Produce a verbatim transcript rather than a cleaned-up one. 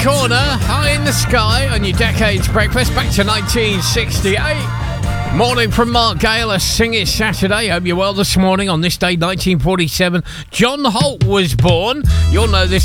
Corner, High in the Sky on your Decades Breakfast, back to nineteen sixty-eight. Morning from Mark Gale, a Sing It Saturday. Hope you're well this morning. On this day, nineteen forty-seven, John Holt was born. You'll know this